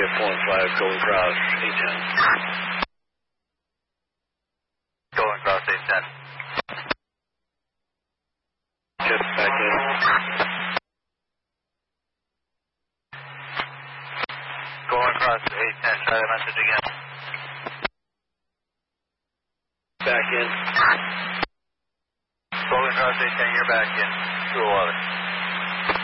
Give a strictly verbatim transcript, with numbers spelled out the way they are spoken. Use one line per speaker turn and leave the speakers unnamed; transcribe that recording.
point five, going across eight ten.
Going across eight ten.
Chip back in.
Going across eight ten, try the message again.
Back in.
Going across eight ten, you're back in. two eleven.